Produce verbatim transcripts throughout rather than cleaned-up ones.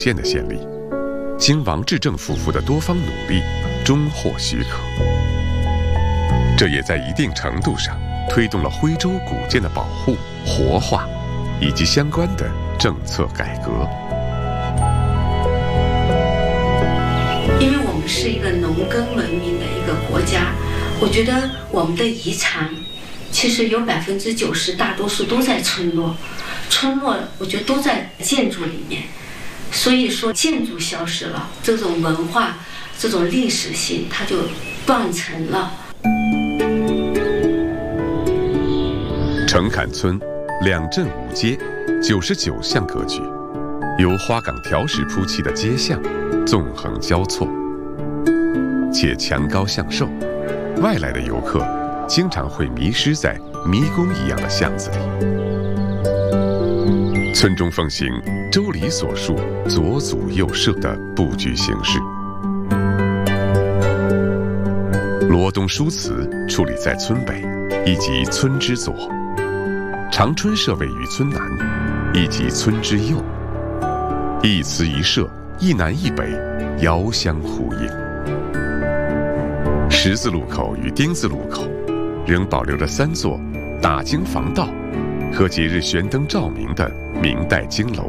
建的先例，经王志正夫妇的多方努力，终获许可。这也在一定程度上推动了徽州古建的保护、活化，以及相关的政策改革。 因为我们是一个农耕文明的一个国家，我觉得我们的遗产其实有百分之九十，大多数都在村落。村落我觉得都在建筑里面，所以说建筑消失了，这种文化、这种历史性它就断层了。 城坎村两镇五街，九十九巷格局，由花岗条石铺砌的街巷纵横交错，且墙高向瘦，外来的游客经常会迷失在迷宫一样的巷子里。村中奉行周礼所述左祖右社的布局形式。罗东书祠矗立在村北，以及村之左；长春社位于村南，以及村之右。一祠一社，一南一北，遥相呼应。十字路口与丁字路口仍保留着三座打经防盗和节日悬灯照明的明代经楼。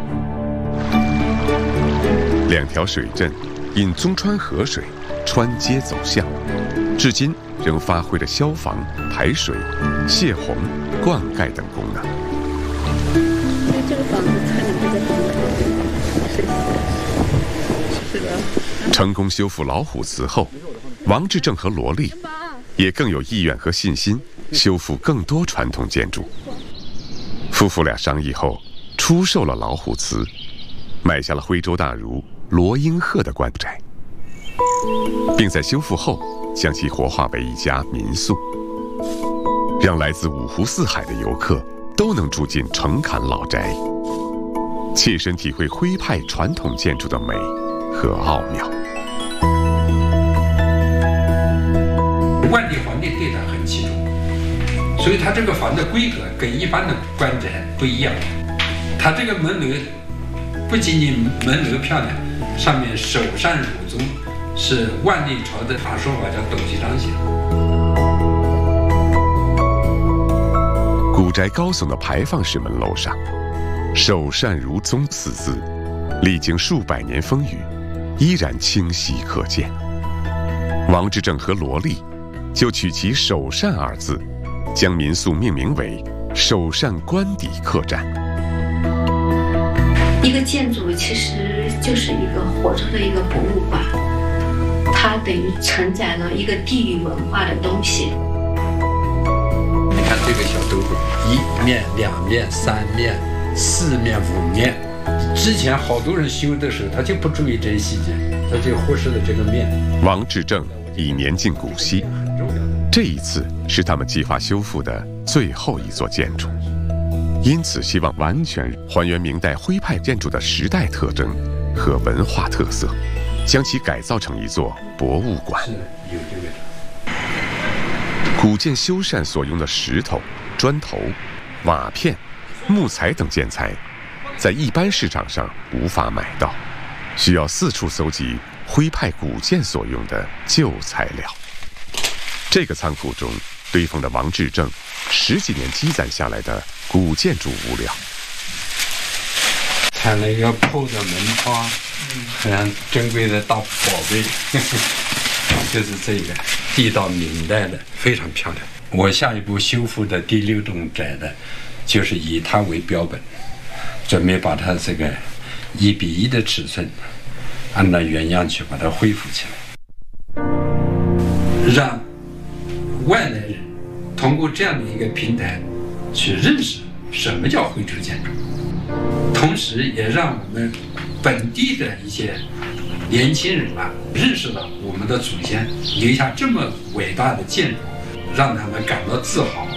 两条水镇因中川河水穿街走巷，至今仍发挥着消防、排水、泄洪、灌溉等功能。 这个房子看着它在什么？是的。 成功修复老虎祠后，王志正和罗丽也更有意愿和信心修复更多传统建筑。夫妇俩商议后，出售了老虎祠，买下了徽州大儒罗英鹤的官宅，并在修复后将其活化为一家民宿，让来自五湖四海的游客都能住进城坎老宅，切身体会徽派传统建筑的美和奥妙。 万历皇帝对他很器重，所以他这个房的规格跟一般的官宅不一样。他这个门楼不仅仅门楼漂亮，上面首善儒宗是万历朝的大书法家董其昌写的。 古宅高耸的牌坊式门楼上，首善儒宗四字，历经数百年风雨，依然清晰可见。王志正和罗丽就取其首善二字，将民宿命名为首善官邸客栈。 一个建筑其实就是一个活着的一个博物馆，它等于承载了一个地域文化的东西。 你看这个小斗拱，一面、两面、三面、四面、五面，之前好多人修的时候，他就不注意这些细节，他就忽视了这个面。 王志正已年近古稀，这一次是他们计划修复的最后一座建筑，因此希望完全还原明代徽派建筑的时代特征和文化特色，将其改造成一座博物馆。 是有这个。 古建修缮所用的石头、砖头、瓦片、木材等建材，在一般市场上无法买到，需要四处搜集徽派古建所用的旧材料。这个仓库中堆放着王志正十几年积攒下来的古建筑物料。 产了一个破的门窗，很珍贵的大宝贝，就是这个地道明代的，非常漂亮。我下一步修复的第六栋宅的，就是以它为标本，准备把它这个一比一的尺寸，按照原样去把它恢复起来，让外来人通过这样的一个平台去认识什么叫徽州建筑，同时也让我们本地的一些年轻人啊认识到我们的祖先留下这么伟大的建筑，让他们感到自豪。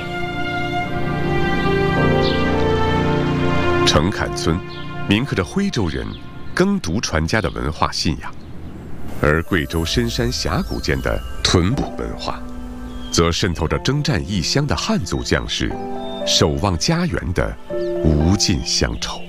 城坎村铭刻着徽州人耕读传家的文化信仰，而贵州深山峡谷间的屯捕文化，则渗透着征战异乡的汉族将士守望家园的无尽乡愁。